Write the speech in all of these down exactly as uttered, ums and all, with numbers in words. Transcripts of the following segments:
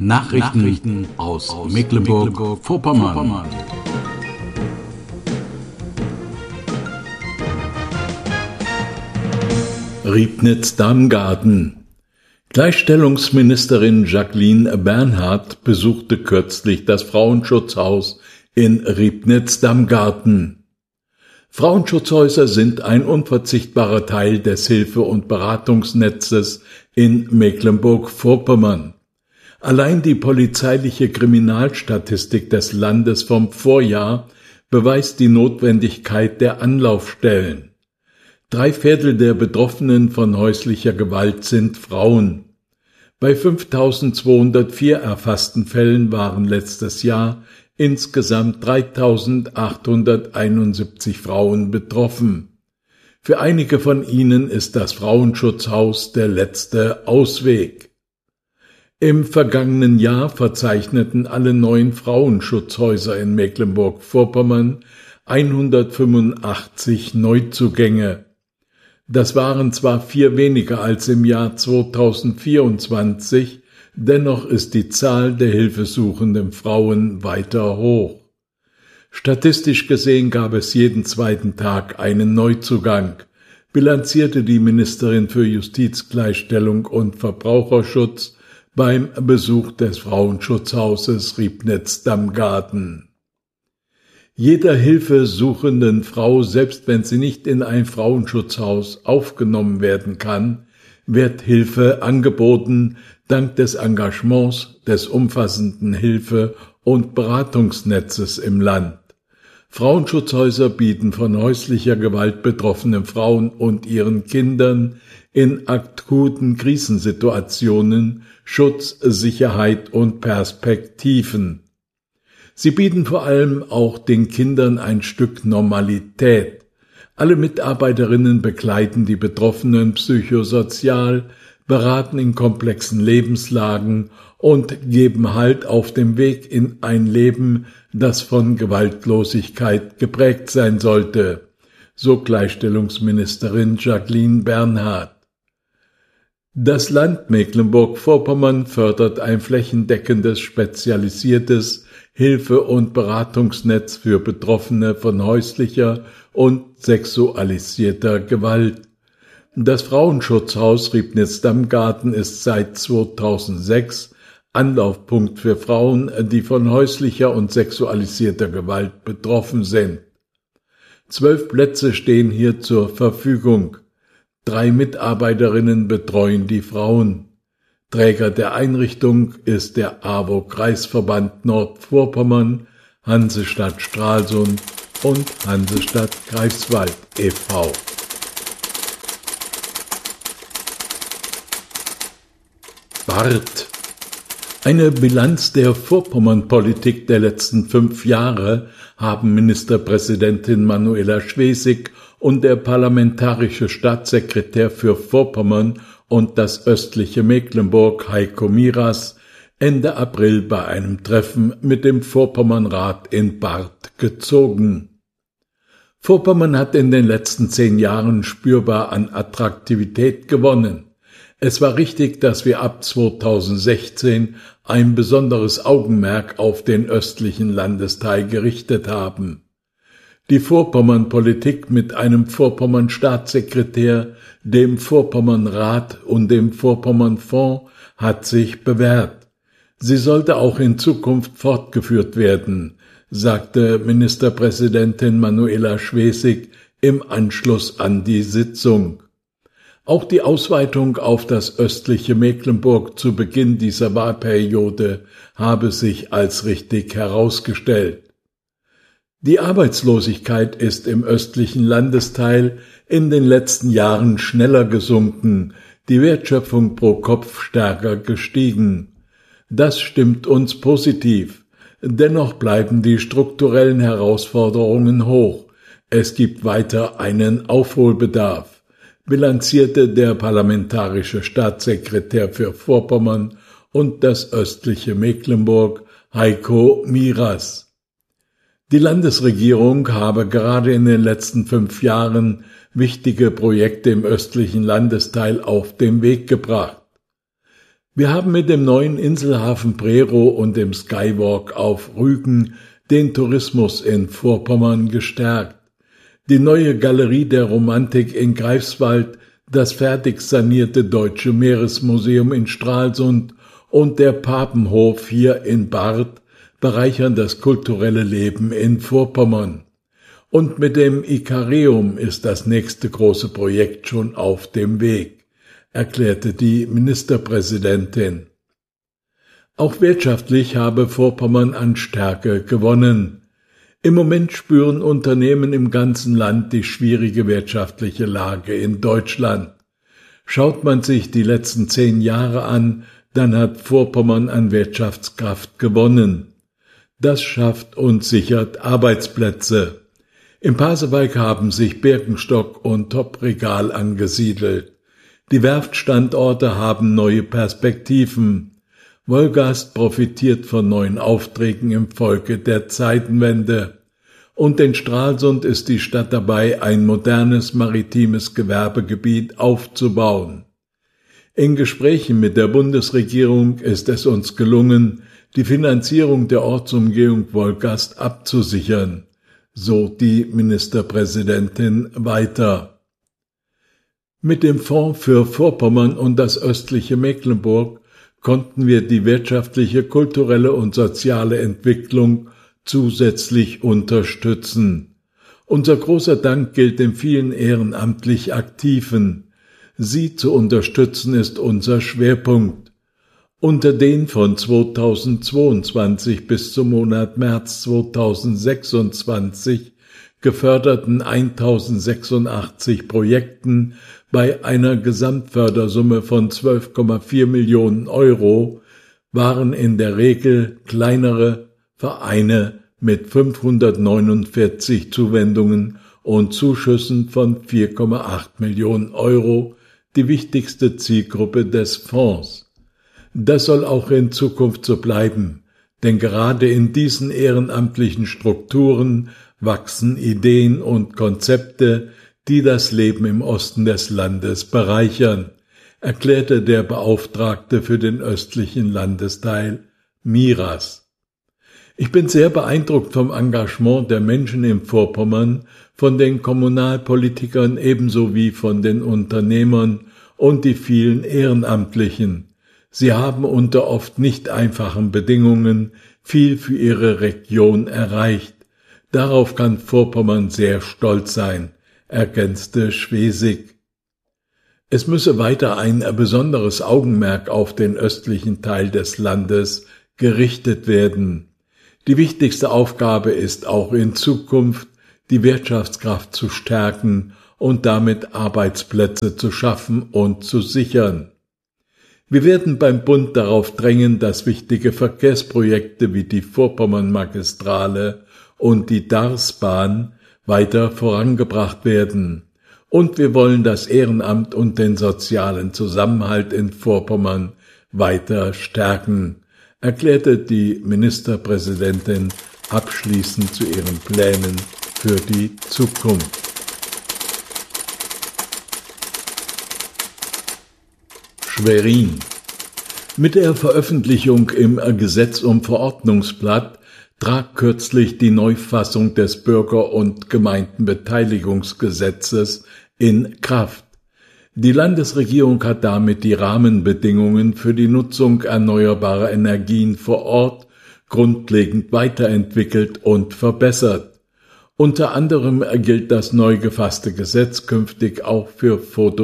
Nachrichten, Nachrichten aus, aus Mecklenburg-Vorpommern. Riebnitz-Damgarten. Gleichstellungsministerin Jacqueline Bernhardt besuchte kürzlich das Frauenschutzhaus in Riebnitz-Damgarten. Frauenschutzhäuser sind ein unverzichtbarer Teil des Hilfe- und Beratungsnetzes in Mecklenburg-Vorpommern. Allein die polizeiliche Kriminalstatistik des Landes vom Vorjahr beweist die Notwendigkeit der Anlaufstellen. Drei Viertel der Betroffenen von häuslicher Gewalt sind Frauen. Bei fünftausendzweihundertvier erfassten Fällen waren letztes Jahr insgesamt dreitausendachthunderteinundsiebzig Frauen betroffen. Für einige von ihnen ist das Frauenschutzhaus der letzte Ausweg. Im vergangenen Jahr verzeichneten alle neun Frauenschutzhäuser in Mecklenburg-Vorpommern hundertfünfundachtzig Neuzugänge. Das waren zwar vier weniger als im Jahr zweitausendvierundzwanzig, dennoch ist die Zahl der hilfesuchenden Frauen weiter hoch. Statistisch gesehen gab es jeden zweiten Tag einen Neuzugang, bilanzierte die Ministerin für Justiz, Gleichstellung und Verbraucherschutz beim Besuch des Frauenschutzhauses Riebnitz-Damgarten. Jeder hilfesuchenden Frau, selbst wenn sie nicht in ein Frauenschutzhaus aufgenommen werden kann, wird Hilfe angeboten, dank des Engagements des umfassenden Hilfe- und Beratungsnetzes im Land. Frauenschutzhäuser bieten von häuslicher Gewalt betroffenen Frauen und ihren Kindern in akuten Krisensituationen Schutz, Sicherheit und Perspektiven. Sie bieten vor allem auch den Kindern ein Stück Normalität. Alle Mitarbeiterinnen begleiten die Betroffenen psychosozial, beraten in komplexen Lebenslagen und geben Halt auf dem Weg in ein Leben, das von Gewaltlosigkeit geprägt sein sollte, so Gleichstellungsministerin Jacqueline Bernhardt. Das Land Mecklenburg-Vorpommern fördert ein flächendeckendes, spezialisiertes Hilfe- und Beratungsnetz für Betroffene von häuslicher und sexualisierter Gewalt. Das Frauenschutzhaus Riebnitz-Damgarten ist seit zweitausendsechs Anlaufpunkt für Frauen, die von häuslicher und sexualisierter Gewalt betroffen sind. Zwölf Plätze stehen hier zur Verfügung. Drei Mitarbeiterinnen betreuen die Frauen. Träger der Einrichtung ist der A W O-Kreisverband Nordvorpommern, Hansestadt Stralsund und Hansestadt Greifswald e V Barth. Eine Bilanz der Vorpommernpolitik der letzten fünf Jahre haben Ministerpräsidentin Manuela Schwesig und der parlamentarische Staatssekretär für Vorpommern und das östliche Mecklenburg Heiko Miras Ende April bei einem Treffen mit dem Vorpommernrat in Barth gezogen. Vorpommern hat in den letzten zehn Jahren spürbar an Attraktivität gewonnen. Es war richtig, dass wir ab zweitausendsechzehn ein besonderes Augenmerk auf den östlichen Landesteil gerichtet haben. Die Vorpommernpolitik mit einem Vorpommern-Staatssekretär, dem Vorpommernrat und dem Vorpommernfonds hat sich bewährt. Sie sollte auch in Zukunft fortgeführt werden, sagte Ministerpräsidentin Manuela Schwesig im Anschluss an die Sitzung. Auch die Ausweitung auf das östliche Mecklenburg zu Beginn dieser Wahlperiode habe sich als richtig herausgestellt. Die Arbeitslosigkeit ist im östlichen Landesteil in den letzten Jahren schneller gesunken, die Wertschöpfung pro Kopf stärker gestiegen. Das stimmt uns positiv. Dennoch bleiben die strukturellen Herausforderungen hoch. Es gibt weiter einen Aufholbedarf, bilanzierte der parlamentarische Staatssekretär für Vorpommern und das östliche Mecklenburg Heiko Miras. Die Landesregierung habe gerade in den letzten fünf Jahren wichtige Projekte im östlichen Landesteil auf den Weg gebracht. Wir haben mit dem neuen Inselhafen Prerow und dem Skywalk auf Rügen den Tourismus in Vorpommern gestärkt. Die neue Galerie der Romantik in Greifswald, das fertig sanierte Deutsche Meeresmuseum in Stralsund und der Papenhof hier in Barth bereichern das kulturelle Leben in Vorpommern. Und mit dem Ikareum ist das nächste große Projekt schon auf dem Weg, erklärte die Ministerpräsidentin. Auch wirtschaftlich habe Vorpommern an Stärke gewonnen. Im Moment spüren Unternehmen im ganzen Land die schwierige wirtschaftliche Lage in Deutschland. Schaut man sich die letzten zehn Jahre an, dann hat Vorpommern an Wirtschaftskraft gewonnen. Das schafft und sichert Arbeitsplätze. Im Pasewalk haben sich Birkenstock und Top-Regal angesiedelt. Die Werftstandorte haben neue Perspektiven. Wolgast profitiert von neuen Aufträgen im Folge der Zeitenwende. Und in Stralsund ist die Stadt dabei, ein modernes maritimes Gewerbegebiet aufzubauen. In Gesprächen mit der Bundesregierung ist es uns gelungen, die Finanzierung der Ortsumgehung Wolgast abzusichern, so die Ministerpräsidentin weiter. Mit dem Fonds für Vorpommern und das östliche Mecklenburg konnten wir die wirtschaftliche, kulturelle und soziale Entwicklung zusätzlich unterstützen. Unser großer Dank gilt den vielen ehrenamtlich Aktiven. Sie zu unterstützen ist unser Schwerpunkt. Unter den von zweitausendzweiundzwanzig bis zum Monat März zweitausendsechsundzwanzig geförderten eintausendsechsundachtzig Projekten bei einer Gesamtfördersumme von zwölf Komma vier Millionen Euro waren in der Regel kleinere Vereine mit fünfhundertneunundvierzig Zuwendungen und Zuschüssen von vier Komma acht Millionen Euro die wichtigste Zielgruppe des Fonds. Das soll auch in Zukunft so bleiben, denn gerade in diesen ehrenamtlichen Strukturen wachsen Ideen und Konzepte, die das Leben im Osten des Landes bereichern, erklärte der Beauftragte für den östlichen Landesteil Miras. Ich bin sehr beeindruckt vom Engagement der Menschen im Vorpommern, von den Kommunalpolitikern ebenso wie von den Unternehmern und die vielen Ehrenamtlichen. Sie haben unter oft nicht einfachen Bedingungen viel für ihre Region erreicht. Darauf kann Vorpommern sehr stolz sein, ergänzte Schwesig. Es müsse weiter ein besonderes Augenmerk auf den östlichen Teil des Landes gerichtet werden. Die wichtigste Aufgabe ist auch in Zukunft, die Wirtschaftskraft zu stärken und damit Arbeitsplätze zu schaffen und zu sichern. Wir werden beim Bund darauf drängen, dass wichtige Verkehrsprojekte wie die Vorpommern-Magistrale und die Darßbahn weiter vorangebracht werden. Und wir wollen das Ehrenamt und den sozialen Zusammenhalt in Vorpommern weiter stärken, erklärte die Ministerpräsidentin abschließend zu ihren Plänen für die Zukunft. Schwerin. Mit der Veröffentlichung im Gesetz um Verordnungsblatt trat kürzlich die Neufassung des Bürger- und Gemeindenbeteiligungsgesetzes in Kraft. Die Landesregierung hat damit die Rahmenbedingungen für die Nutzung erneuerbarer Energien vor Ort grundlegend weiterentwickelt und verbessert. Unter anderem gilt das neu gefasste Gesetz künftig auch für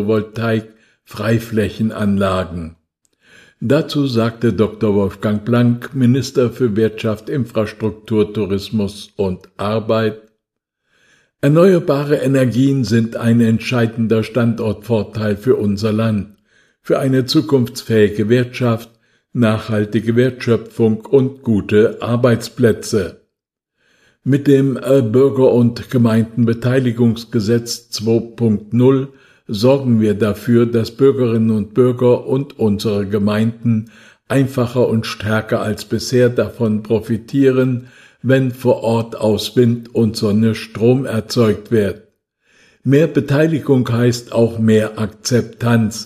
Photovoltaik-Freiflächenanlagen. Dazu sagte Doktor Wolfgang Blank, Minister für Wirtschaft, Infrastruktur, Tourismus und Arbeit: Erneuerbare Energien sind ein entscheidender Standortvorteil für unser Land, für eine zukunftsfähige Wirtschaft, nachhaltige Wertschöpfung und gute Arbeitsplätze. Mit dem Bürger- und Gemeindenbeteiligungsgesetz zwei Punkt null sorgen wir dafür, dass Bürgerinnen und Bürger und unsere Gemeinden einfacher und stärker als bisher davon profitieren, wenn vor Ort aus Wind und Sonne Strom erzeugt wird. Mehr Beteiligung heißt auch mehr Akzeptanz.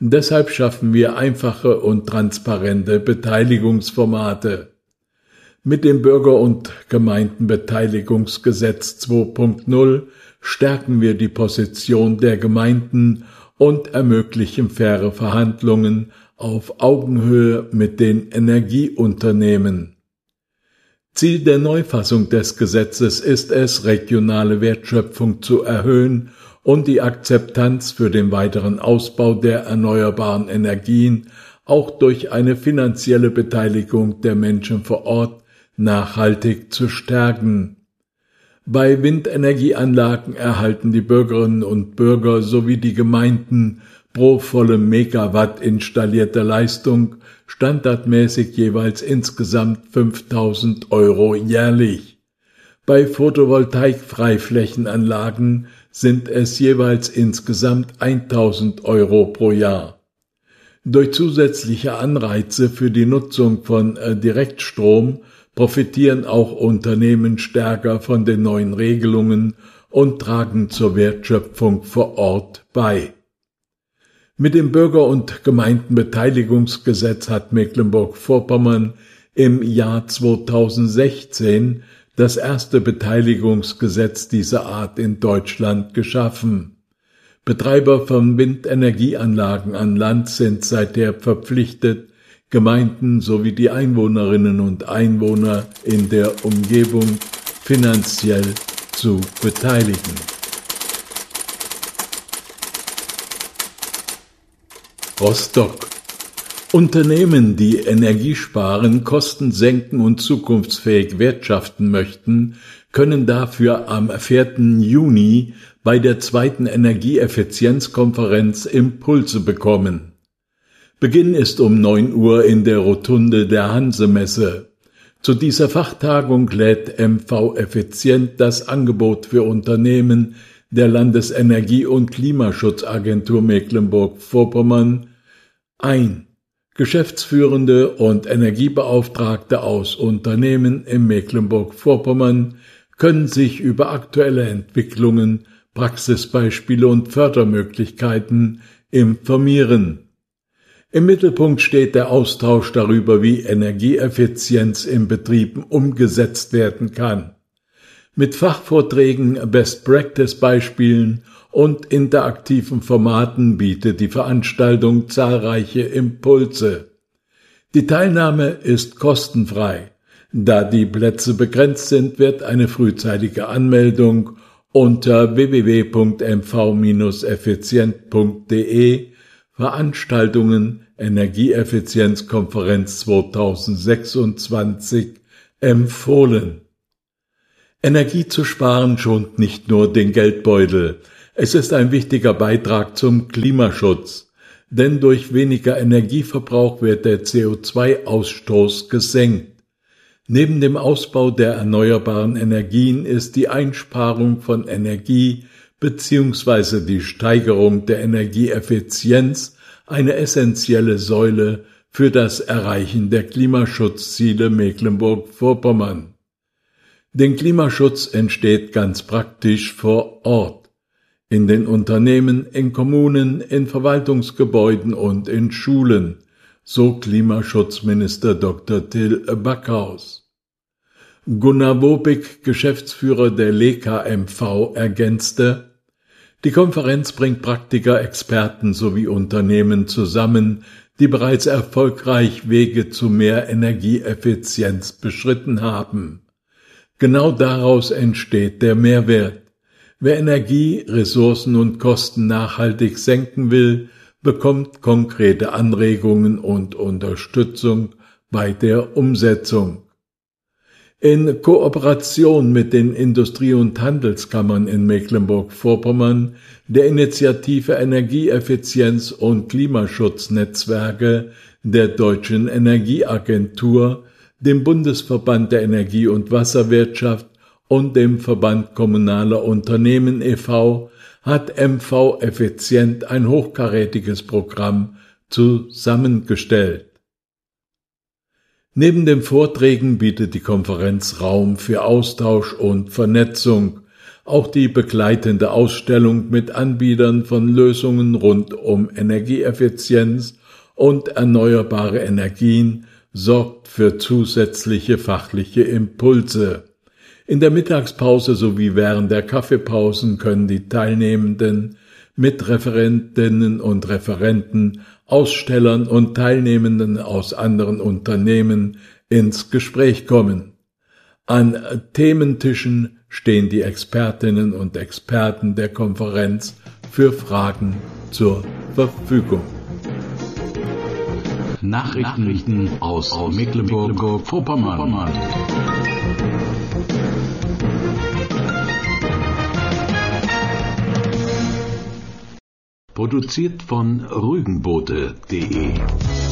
Deshalb schaffen wir einfache und transparente Beteiligungsformate. Mit dem Bürger- und Gemeindenbeteiligungsgesetz zwei Punkt null stärken wir die Position der Gemeinden und ermöglichen faire Verhandlungen auf Augenhöhe mit den Energieunternehmen. Ziel der Neufassung des Gesetzes ist es, regionale Wertschöpfung zu erhöhen und die Akzeptanz für den weiteren Ausbau der erneuerbaren Energien auch durch eine finanzielle Beteiligung der Menschen vor Ort nachhaltig zu stärken. Bei Windenergieanlagen erhalten die Bürgerinnen und Bürger sowie die Gemeinden pro volle Megawatt installierte Leistung standardmäßig jeweils insgesamt fünftausend Euro jährlich. Bei Photovoltaik-Freiflächenanlagen sind es jeweils insgesamt eintausend Euro pro Jahr. Durch zusätzliche Anreize für die Nutzung von äh, Direktstrom profitieren auch Unternehmen stärker von den neuen Regelungen und tragen zur Wertschöpfung vor Ort bei. Mit dem Bürger- und Gemeindenbeteiligungsgesetz hat Mecklenburg-Vorpommern im Jahr zweitausendsechzehn das erste Beteiligungsgesetz dieser Art in Deutschland geschaffen. Betreiber von Windenergieanlagen an Land sind seither verpflichtet, Gemeinden sowie die Einwohnerinnen und Einwohner in der Umgebung finanziell zu beteiligen. Rostock. Unternehmen, die Energie sparen, Kosten senken und zukunftsfähig wirtschaften möchten, können dafür am vierten Juni bei der zweiten Energieeffizienzkonferenz Impulse bekommen. Beginn ist um neun Uhr in der Rotunde der Hanse-Messe. Zu dieser Fachtagung lädt M V Effizient das Angebot für Unternehmen der Landesenergie- und Klimaschutzagentur Mecklenburg-Vorpommern ein. Geschäftsführende und Energiebeauftragte aus Unternehmen in Mecklenburg-Vorpommern können sich über aktuelle Entwicklungen, Praxisbeispiele und Fördermöglichkeiten informieren. Im Mittelpunkt steht der Austausch darüber, wie Energieeffizienz in Betrieben umgesetzt werden kann. Mit Fachvorträgen, Best-Practice-Beispielen und interaktiven Formaten bietet die Veranstaltung zahlreiche Impulse. Die Teilnahme ist kostenfrei. Da die Plätze begrenzt sind, wird eine frühzeitige Anmeldung unter w w w punkt m v Bindestrich effizient punkt d e Veranstaltungen Energieeffizienzkonferenz zweitausendsechsundzwanzig empfohlen. Energie zu sparen schont nicht nur den Geldbeutel. Es ist ein wichtiger Beitrag zum Klimaschutz, denn durch weniger Energieverbrauch wird der C O zwei Ausstoß gesenkt. Neben dem Ausbau der erneuerbaren Energien ist die Einsparung von Energie bzw. die Steigerung der Energieeffizienz eine essentielle Säule für das Erreichen der Klimaschutzziele Mecklenburg-Vorpommern. Der Klimaschutz entsteht ganz praktisch vor Ort, in den Unternehmen, in Kommunen, in Verwaltungsgebäuden und in Schulen, so Klimaschutzminister Doktor Till Backhaus. Gunnar Wobig, Geschäftsführer der L E K M V, ergänzte: Die Konferenz bringt Praktiker, Experten sowie Unternehmen zusammen, die bereits erfolgreich Wege zu mehr Energieeffizienz beschritten haben. Genau daraus entsteht der Mehrwert. Wer Energie, Ressourcen und Kosten nachhaltig senken will, bekommt konkrete Anregungen und Unterstützung bei der Umsetzung. In Kooperation mit den Industrie- und Handelskammern in Mecklenburg-Vorpommern, der Initiative Energieeffizienz und Klimaschutznetzwerke, der Deutschen Energieagentur, dem Bundesverband der Energie- und Wasserwirtschaft und dem Verband Kommunaler Unternehmen e V hat M V Effizient ein hochkarätiges Programm zusammengestellt. Neben den Vorträgen bietet die Konferenz Raum für Austausch und Vernetzung. Auch die begleitende Ausstellung mit Anbietern von Lösungen rund um Energieeffizienz und erneuerbare Energien sorgt für zusätzliche fachliche Impulse. In der Mittagspause sowie während der Kaffeepausen können die Teilnehmenden mit Referentinnen und Referenten, Ausstellern und Teilnehmenden aus anderen Unternehmen ins Gespräch kommen. An Thementischen stehen die Expertinnen und Experten der Konferenz für Fragen zur Verfügung. Nachrichten aus Mecklenburg-Vorpommern. Produziert von Rügenboote punkt de